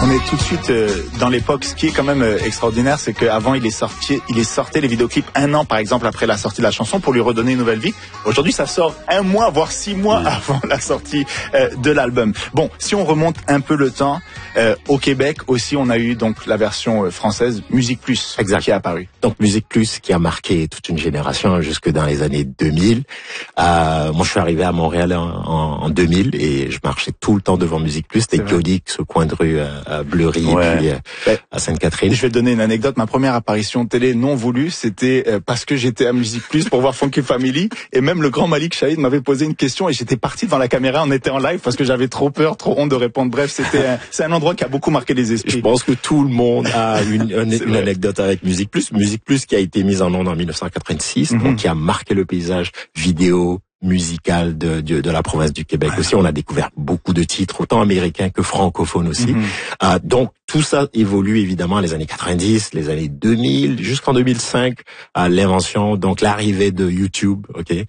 On est tout de suite dans l'époque. Ce qui est quand même extraordinaire, c'est qu'avant il sortait les vidéoclips un an par exemple après la sortie de la chanson pour lui redonner une nouvelle vie. Aujourd'hui ça sort un mois voire 6 mois avant la sortie de l'album. Bon, si on remonte un peu le temps, au Québec aussi on a eu donc la version française Musique Plus qui est apparue. Donc Musique Plus qui a marqué toute une génération jusque dans les années 2000. Moi je suis arrivé à Montréal en 2000 et je marchais tout le temps devant Musique Plus. C'était Cody, ce coin de rue à Bleury et puis à Sainte-Catherine. Je vais te donner une anecdote. Ma première apparition télé non voulue, c'était parce que j'étais à Musique Plus pour voir Funky Family et même le grand Malik Shahid m'avait posé une question et j'étais parti devant la caméra, on était en live parce que j'avais trop peur, trop honte de répondre. Bref, c'est un endroit qui a beaucoup marqué les esprits. Je pense que tout le monde a une anecdote avec Musique Plus. Musique Plus qui a été mise en ondes en 1986, donc qui a marqué le paysage vidéo, musical de la province du Québec aussi. On a découvert beaucoup de titres, autant américains que francophones aussi. Donc, tout ça évolue évidemment les années 90, les années 2000, jusqu'en 2005, à l'invention, donc l'arrivée de YouTube,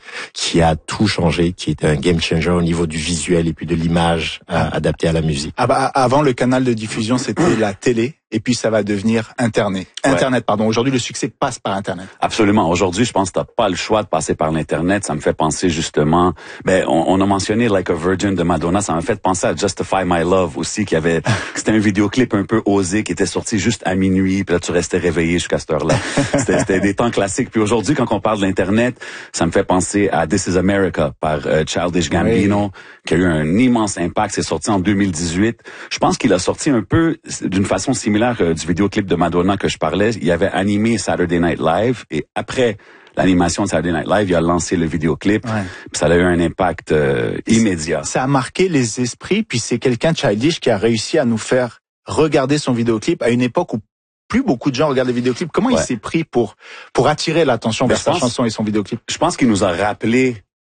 qui a tout changé, qui était un game changer au niveau du visuel et puis de l'image adaptée à la musique. Avant, le canal de diffusion, c'était la télé. Et puis ça va devenir Internet. Aujourd'hui, le succès passe par Internet. Absolument. Aujourd'hui, je pense que t'as pas le choix de passer par l'Internet. Ça me fait penser justement, on a mentionné Like a Virgin de Madonna. Ça m'a fait penser à Justify My Love aussi, c'était un vidéoclip un peu osé qui était sorti juste à minuit. Puis là, tu restais réveillé jusqu'à cette heure-là. C'était des temps classiques. Puis aujourd'hui, quand on parle de l'Internet, ça me fait penser à This Is America par Childish Gambino, qui a eu un immense impact. C'est sorti en 2018. Je pense qu'il a sorti un peu d'une façon similaire du vidéoclip de Madonna que je parlais. Il avait animé Saturday Night Live et après l'animation de Saturday Night Live, il a lancé le vidéoclip. Puis ça a eu un impact immédiat. Ça a marqué les esprits. Puis c'est quelqu'un, Childish, qui a réussi à nous faire regarder son vidéoclip à une époque où plus beaucoup de gens regardent les vidéoclips. Comment il s'est pris pour attirer l'attention vers sa chanson et son vidéoclip? Je pense qu'il nous a rappelé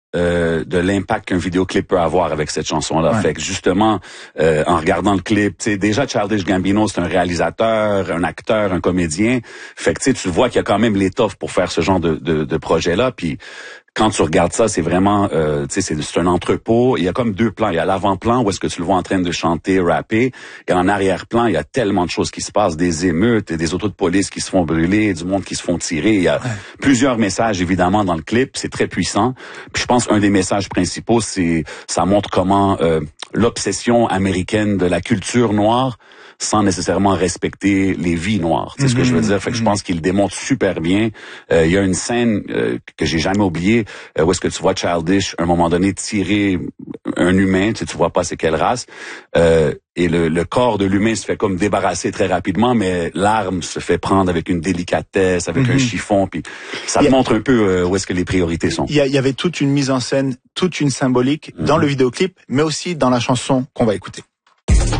de l'impact qu'un vidéoclip peut avoir avec cette chanson-là. Fait que justement, en regardant le clip, tu sais, déjà Childish Gambino, c'est un réalisateur, un acteur, un comédien. Fait que tu vois qu'il y a quand même l'étoffe pour faire ce genre de projet-là. Puis quand tu regardes ça, c'est vraiment, c'est un entrepôt. Il y a comme deux plans. Il y a l'avant-plan où est-ce que tu le vois en train de chanter, rapper. Et en arrière-plan, il y a tellement de choses qui se passent, des émeutes, des autos de police qui se font brûler, du monde qui se font tirer. Il y a plusieurs messages, évidemment, dans le clip. C'est très puissant. Puis je pense qu'un des messages principaux, ça montre comment l'obsession américaine de la culture noire sans nécessairement respecter les vies noires. C'est ce que je veux dire. Fait que je pense qu'il démontre super bien. Il y a une scène que j'ai jamais oubliée où est-ce que tu vois Childish à un moment donné tirer un humain, tu vois pas c'est quelle race, et le corps de l'humain se fait comme débarrasser très rapidement, mais l'arme se fait prendre avec une délicatesse, avec un chiffon, puis ça montre un peu où est-ce que les priorités sont. Il y avait toute une mise en scène, toute une symbolique dans le vidéoclip, mais aussi dans la chanson qu'on va écouter.